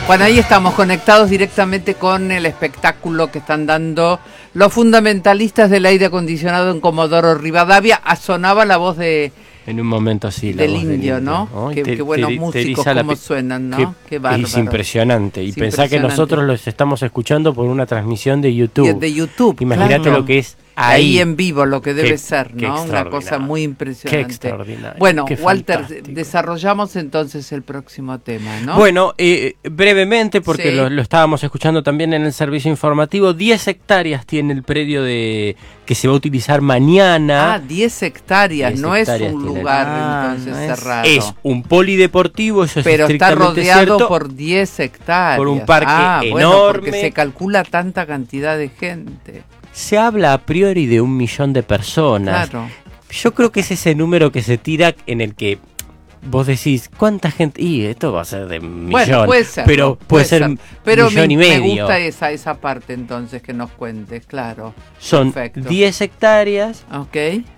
Bueno, ahí estamos conectados directamente con el espectáculo que están dando los fundamentalistas del aire acondicionado en Comodoro Rivadavia. Sonaba la voz de... En un momento sí, del indio, ¿no? Oh, qué buenos músicos, cómo suenan, ¿no? Qué bárbaro. Es impresionante. Y pensá que nosotros los estamos escuchando por una transmisión de YouTube. De YouTube, imagínate claro. Lo que es ahí en vivo, lo que debe ser, qué ¿no? Una cosa muy impresionante. Qué extraordinario. Bueno, qué Walter, fantástico. desarrollamos entonces el próximo tema, ¿no? Bueno, brevemente, porque Sí. lo estábamos escuchando también en el servicio informativo, 10 hectáreas tiene el predio que se va a utilizar mañana. 10 hectáreas, 10 no hectáreas es un tiene. lugar entonces cerrado. Es un polideportivo, eso es pero está estrictamente rodeado cierto, por 10 hectáreas. por un parque bueno, enorme. porque se calcula tanta cantidad de gente. Se habla a priori de 1 millón de personas. Claro. Yo creo que es ese número que se tira en el que vos decís, ¿cuánta gente? Y esto va a ser de 1 Bueno, millón. puede ser. Pero puede ser pero millón y medio. me gusta esa parte entonces que nos cuentes, claro. Son Perfecto. 10 hectáreas. Ok.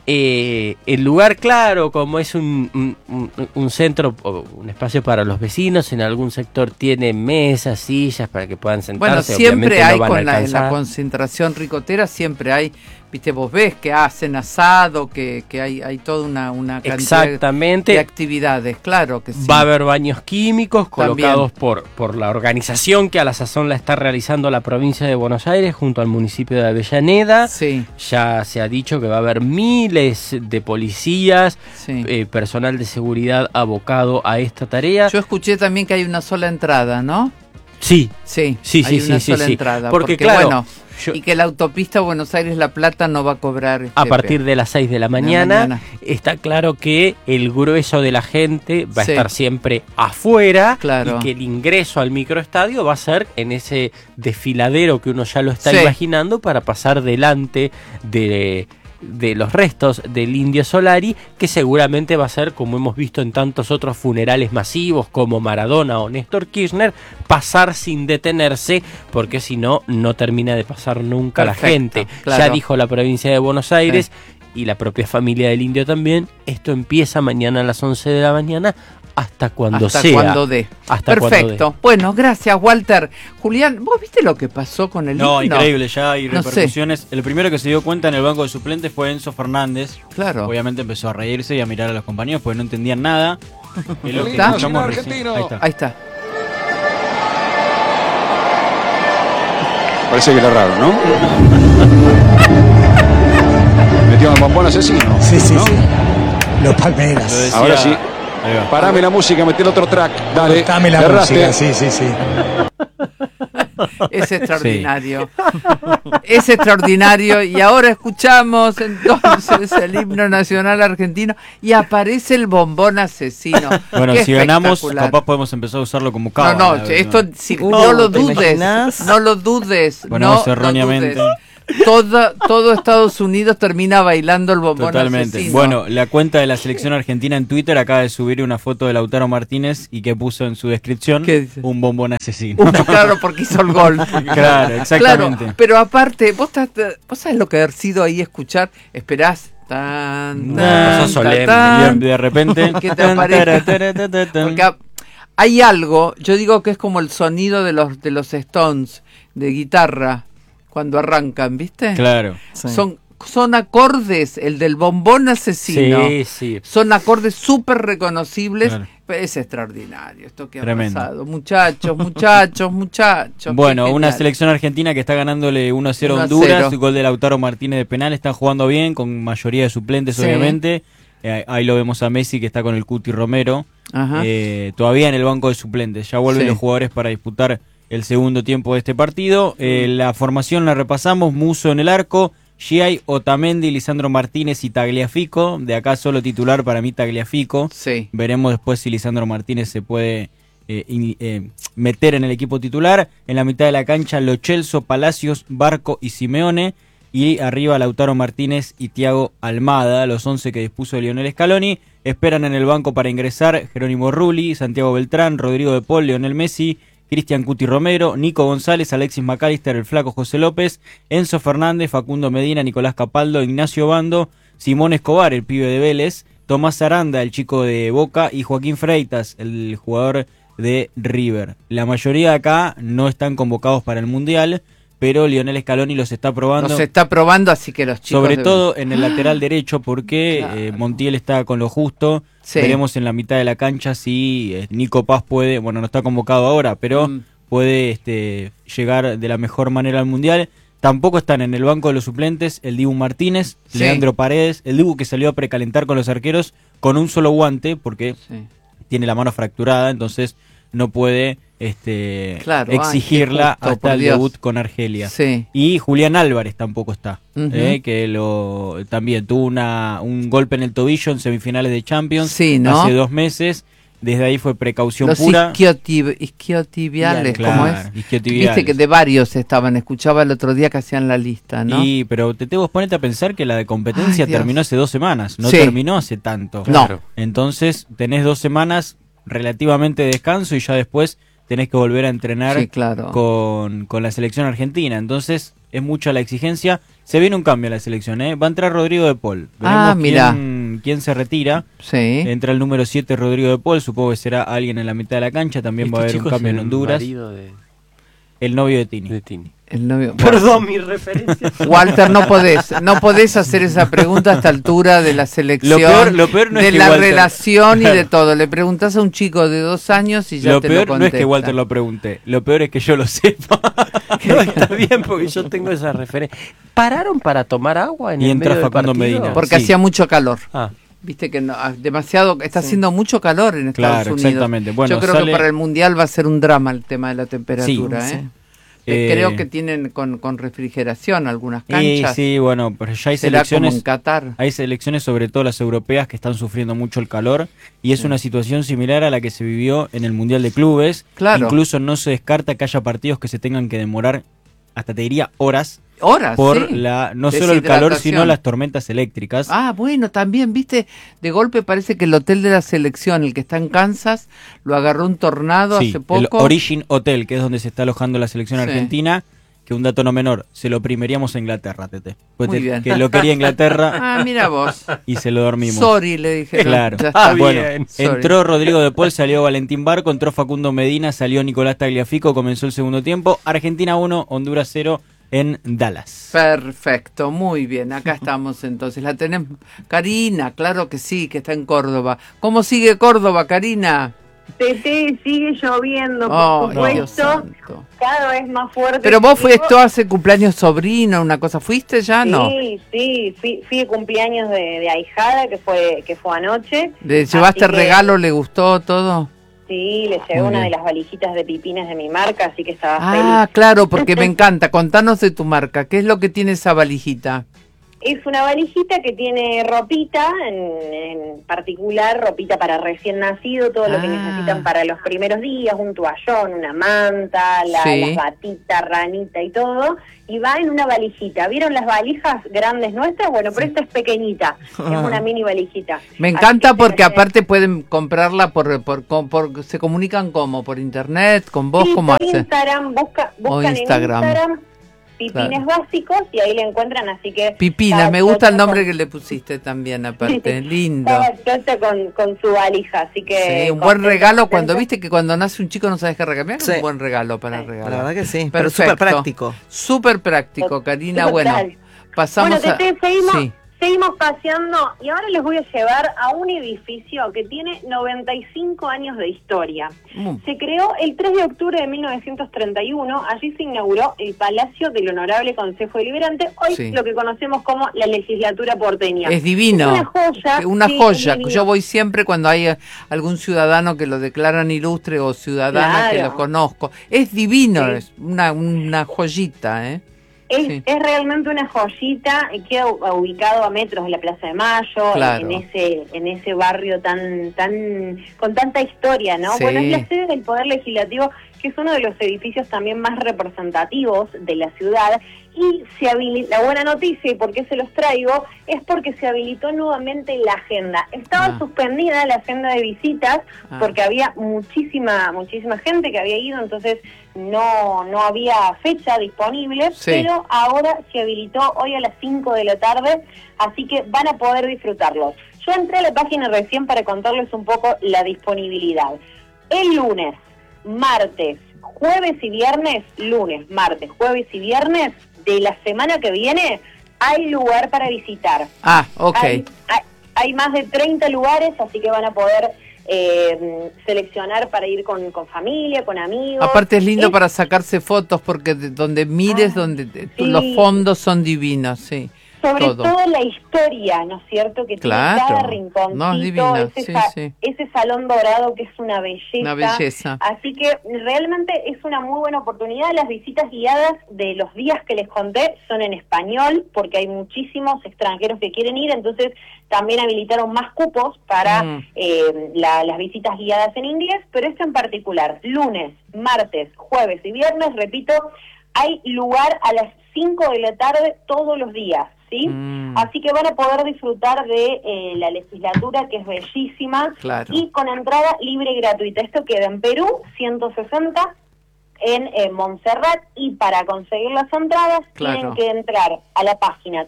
El lugar, claro, como es un centro, un espacio para los vecinos, en algún sector tiene mesas, sillas para que puedan sentarse. Bueno, siempre obviamente hay no van a en la alcanzar. concentración ricotera, siempre hay, viste, vos ves que hacen asado, que hay toda una cantidad Exactamente. de actividades, claro que sí. Va a haber baños químicos También. colocados por la organización que a la sazón la está realizando la provincia de Buenos Aires junto al municipio de Avellaneda. Sí, Ya se ha dicho que va a haber miles de policías, sí. personal de seguridad abocado a esta tarea. Yo escuché también que hay una sola entrada, ¿no? Sí, Sí, Sí, hay sí, una sí, sola sí. entrada. Porque, claro, bueno, yo- y que la autopista Buenos Aires-La Plata no va a cobrar... a partir de las 6 de la mañana, está claro que el grueso de la gente va a Sí. estar siempre afuera, Claro. y que el ingreso al microestadio va a ser en ese desfiladero que uno ya lo está Sí. imaginando para pasar delante de los restos del Indio Solari, que seguramente va a ser, como hemos visto en tantos otros funerales masivos como Maradona o Néstor Kirchner, pasar sin detenerse, porque si no, no termina de pasar nunca la Perfecto, gente. claro. Ya dijo la provincia de Buenos Aires y la propia familia del Indio también, esto empieza mañana a las 11 de la mañana hasta cuando hasta sea. cuando dé. Hasta Perfecto. Bueno, gracias, Walter. Julián, ¿vos viste lo que pasó con el No, himno? increíble, ya hay No sé. repercusiones. El primero que se dio cuenta en el banco de suplentes fue Enzo Fernández. Claro. Obviamente empezó a reírse y a mirar a los compañeros porque no entendían nada. Es lo que ¿Está? escuchamos recién. Ahí está. Ahí está. Parece que era raro, ¿no? Metió el bombón asesino. Sí, sí, ¿no? sí. Los Palmeras. Lo decía- Ahora sí. Ahí va. Parame la música, metí el otro track. Dale. Dame la Erraste. música, sí, sí, sí. Es extraordinario. Es extraordinario. Y ahora escuchamos entonces el himno nacional argentino y aparece el bombón asesino. Bueno, Qué si ganamos, espectacular. capaz podemos empezar a usarlo como No, cábala. no, esto No, no lo ¿te dudes, imaginas? no lo dudes, Ponemos no erróneamente. lo dudes. Todo Estados Unidos termina bailando el bombón Totalmente. asesino. Bueno, la cuenta de la selección argentina en Twitter acaba de subir una foto de Lautaro Martínez y que puso en su descripción ¿Qué dice? un bombón asesino. Claro, porque hizo el gol. Claro, exactamente. Claro, pero aparte, vos sabés lo que haber sido ahí escuchar, esperás tan, Cosa solemne. Y de repente que te aparezca. Porque hay algo, yo digo que es como el sonido de los Stones de guitarra cuando arrancan, ¿viste? Claro. Son acordes, el del bombón asesino. Sí, sí. Son acordes súper reconocibles. Claro. Es extraordinario esto que Tremendo. ha pasado. Muchachos. Bueno, qué una genial. selección argentina que está ganándole 1-0 a 1-0. Honduras, gol de Lautaro Martínez de penal, están jugando bien, con mayoría de suplentes Sí. obviamente. Ahí lo vemos a Messi que está con el Cuti Romero, Ajá. todavía en el banco de suplentes. Ya vuelven Sí. los jugadores para disputar el segundo tiempo de este partido. La formación la repasamos: Musso en el arco, Giai, Otamendi, Lisandro Martínez y Tagliafico. De acá solo titular para mí Tagliafico. Sí. Veremos después si Lisandro Martínez se puede meter en el equipo titular. En la mitad de la cancha, Lo Celso, Palacios, Barco y Simeone. Y arriba Lautaro Martínez y Thiago Almada, los 11 que dispuso Lionel Scaloni. Esperan en el banco para ingresar Jerónimo Rulli, Santiago Beltrán, Rodrigo de Paul, Lionel Messi, Cristian Cuti Romero, Nico González, Alexis McAllister, el flaco José López, Enzo Fernández, Facundo Medina, Nicolás Capaldo, Ignacio Bando, Simón Escobar, el pibe de Vélez, Tomás Aranda, el chico de Boca, y Joaquín Freitas, el jugador de River. La mayoría de acá no están convocados para el Mundial, pero Lionel Scaloni los está probando. Los está probando, así que los chicos... Sobre deben... todo en el lateral derecho, porque Claro. Montiel está con lo justo. Sí. Veremos en la mitad de la cancha si Nico Paz puede, bueno, no está convocado ahora, pero puede llegar de la mejor manera al Mundial. Tampoco están en el banco de los suplentes el Dibu Martínez, Sí. Leandro Paredes, el Dibu que salió a precalentar con los arqueros con un solo guante, porque Sí. tiene la mano fracturada, entonces no puede Claro, exigirla ay, qué justo, hasta por el Dios. debut con Argelia. Sí. Y Julián Álvarez tampoco está, Ujú. que también tuvo un golpe en el tobillo en semifinales de Champions Sí, ¿no? hace 2 meses. Desde ahí fue precaución Los pura. isquiotibiales, Claro, ¿cómo es? isquiotibiales. Viste que de varios estaban, escuchaba el otro día que hacían la lista, ¿no? Pero vos ponete a pensar que la de competencia Ay, Dios. terminó hace 2 semanas, no Sí. terminó hace tanto. No. Claro. Entonces tenés 2 semanas relativamente de descanso y ya después tenés que volver a entrenar Sí, claro. con la selección argentina. Entonces es mucha la exigencia. Se viene un cambio a la selección, ¿eh? Va a entrar Rodrigo de Paul. Veremos mirá. quién se retira. Sí. Entra el número 7 Rodrigo de Paul, supongo que será alguien en la mitad de la cancha. También va a haber un cambio en Honduras. El novio de Tini. De Tini. El novio... Perdón, mi referencia. Walter, no podés hacer esa pregunta a esta altura de la selección, Lo peor no de es que la Walter- relación y Claro. de todo. Le preguntás a un chico de 2 años y ya Lo te peor lo no es que contesta. Walter lo pregunte, lo peor es que yo lo sepa. No, está bien porque yo tengo esa referencia. ¿Pararon para tomar agua en Y el entra medio del Facundo partido? Medina. Porque Sí. hacía mucho calor. Ah, Viste que no, demasiado, está haciendo mucho calor en Estados Claro, Unidos. exactamente. Bueno, Yo creo sale- que para el Mundial va a ser un drama el tema de la temperatura. Sí, ¿eh? sí. Creo que tienen con refrigeración algunas canchas. Sí, bueno, pero ya hay Será como selecciones, en Qatar. hay selecciones, sobre todo las europeas, que están sufriendo mucho el calor y es una situación similar a la que se vivió en el Mundial de Clubes. Claro. Incluso no se descarta que haya partidos que se tengan que demorar, hasta te diría horas, Horas, por sí. no solo el calor, Deshidratación. sino las tormentas eléctricas. Ah, bueno, también, viste, de golpe parece que el hotel de la selección, el que está en Kansas, lo agarró un tornado Sí, hace el poco. Origin Hotel, que es donde se está alojando la selección Sí. argentina, que un dato no menor, se lo primeríamos a Inglaterra, Tete. Pues Muy bien. que lo quería Inglaterra Ah, mira vos. y se lo dormimos. Sorry, le dije. Claro. Ya está. Bueno, Sorry. entró Rodrigo de Paul, salió Valentín Barco, entró Facundo Medina, salió Nicolás Tagliafico, comenzó el segundo tiempo. Argentina 1, Honduras 0 en Dallas. Perfecto, muy bien, acá estamos entonces. La tenemos. Karina, claro que sí, que está en Córdoba. ¿Cómo sigue Córdoba, Karina? Tete, sigue lloviendo, Oh, por Dios supuesto, santo. cada vez más fuerte. Pero vos Digo, fuiste hace cumpleaños sobrino, una cosa, ¿fuiste ya? No. Sí, fui de cumpleaños de ahijada, que fue anoche. ¿Le llevaste Así que, regalo? ¿Le gustó todo? Sí, le llevé Muy una bien. de las valijitas de pipines de mi marca, así que estaba Ah, feliz. claro, porque me encanta. Contanos de tu marca. ¿Qué es lo que tiene esa valijita? Es una valijita que tiene ropita, en particular ropita para recién nacido, todo lo que Ah. necesitan para los primeros días, un toallón, una manta, Sí. las batitas, ranita y todo, y va en una valijita. ¿Vieron las valijas grandes nuestras? Bueno, pero esta es pequeñita, es una mini valijita. Me Así encanta que porque se- aparte pueden comprarla se comunican como, por internet, con vos, Sí, ¿cómo por hacen? Instagram, buscan Instagram. en Instagram pipines Claro. básicos y ahí le encuentran, así que... Pipinas, cada me gusta el cosa nombre con- que le pusiste también aparte, lindo. Cada cosa con su valija, así que... Sí, un buen contenta, regalo contenta. cuando viste que cuando nace un chico no sabes qué regalar, Sí. un buen regalo para regalar. La verdad que sí, pero Perfecto. súper práctico. Súper práctico, Karina. Bueno, Total. pasamos Bueno, Tete, seguimos, Sí. seguimos paseando y ahora les voy a llevar a un edificio que tiene 95 años de historia. Se creó el 3 de octubre de 1931, allí se inauguró el Palacio del Honorable Consejo Deliberante, hoy Sí. lo que conocemos como la legislatura porteña. Es divino. Es una joya. Una sí, joya. es divino. Yo voy siempre cuando hay algún ciudadano que lo declaran ilustre o ciudadana que Claro. lo conozco. Es divino, Sí. es una joyita, ¿eh? Sí. Es realmente una joyita, queda ubicado a metros de la Plaza de Mayo, Claro. en ese barrio con tanta historia, ¿no? Sí. Bueno, es la sede del Poder Legislativo, que es uno de los edificios también más representativos de la ciudad, y la buena noticia, y por qué se los traigo, es porque se habilitó nuevamente la agenda. Estaba suspendida la agenda de visitas, porque había muchísima gente que había ido, entonces no había fecha disponible, Sí. pero ahora se habilitó hoy a las 5 de la tarde, así que van a poder disfrutarlo. Yo entré a la página recién para contarles un poco la disponibilidad. El lunes martes, jueves y viernes, lunes, martes, jueves y viernes de la semana que viene, hay lugar para visitar. Ah, ok. Hay más de 30 lugares, así que van a poder seleccionar para ir con familia, con amigos. Aparte es lindo para sacarse fotos porque donde mires, sí, los fondos son divinos, sí. Sobre todo la historia, ¿no es cierto? Que claro, tiene cada rinconcito, no, es divino, ese salón dorado que es una belleza. Una belleza. Así que realmente es una muy buena oportunidad. Las visitas guiadas de los días que les conté son en español, porque hay muchísimos extranjeros que quieren ir, entonces también habilitaron más cupos para las visitas guiadas en inglés, pero esto en particular, lunes, martes, jueves y viernes, repito, hay lugar a las 5 de la tarde todos los días, ¿sí? Así que van a poder disfrutar de la legislatura, que es bellísima, claro, y con entrada libre y gratuita. Esto queda en Perú, 160, en Montserrat, y para conseguir las entradas tienen que entrar a la página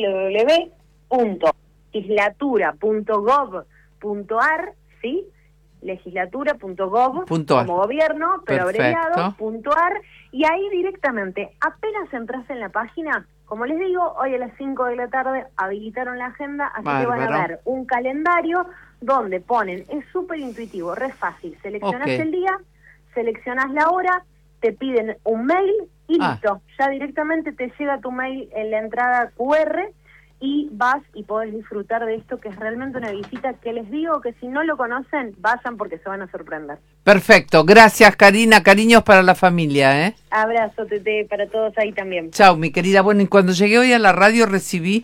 www.legislatura.gov.ar, ¿sí? legislatura.gov como gobierno, pero abreviado, .ar, y ahí directamente, apenas entras en la página, como les digo, hoy a las 5 de la tarde habilitaron la agenda, así que van a ver un calendario donde ponen, es súper intuitivo, re fácil, seleccionas el día, seleccionas la hora, te piden un mail y listo, ya directamente te llega tu mail en la entrada QR, y vas y podés disfrutar de esto, que es realmente una visita que les digo que si no lo conocen, vayan porque se van a sorprender. Perfecto, gracias Karina, cariños para la familia, ¿eh? Abrazo, Tete, para todos ahí también. Chao, mi querida. Bueno, y cuando llegué hoy a la radio recibí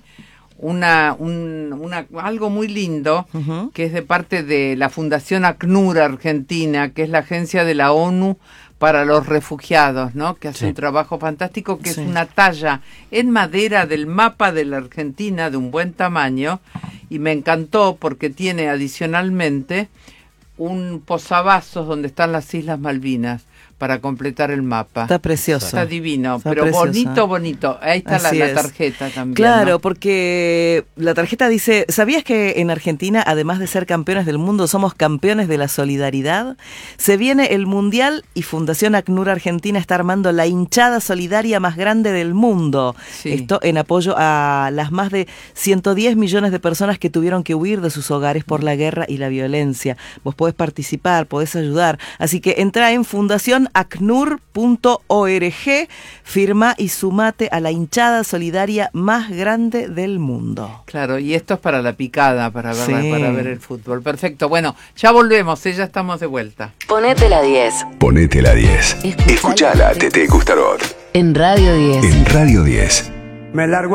algo muy lindo, que es de parte de la Fundación ACNUR Argentina, que es la agencia de la ONU para los refugiados, ¿no? Que hace un trabajo fantástico, que es una talla en madera del mapa de la Argentina de un buen tamaño, y me encantó porque tiene adicionalmente un posavasos donde están las Islas Malvinas para completar el mapa. Está precioso. Está divino, Está pero precioso. bonito. Ahí está la tarjeta también. Claro, ¿no? porque la tarjeta dice, ¿sabías que en Argentina, además de ser campeones del mundo, somos campeones de la solidaridad? Se viene el Mundial y Fundación ACNUR Argentina está armando la hinchada solidaria más grande del mundo. Sí. Esto en apoyo a las más de 110 millones de personas que tuvieron que huir de sus hogares por la guerra y la violencia. Vos podés participar, podés ayudar. Así que entra en fundacionacnur.org, firma y sumate a la hinchada solidaria más grande del mundo. Claro, y esto es para la picada, para ver el fútbol. Perfecto, bueno, ya volvemos, ya estamos de vuelta. Ponete la 10. Ponete la 10. Escuchala, Tete Custarot. En Radio 10. En Radio 10. Me largo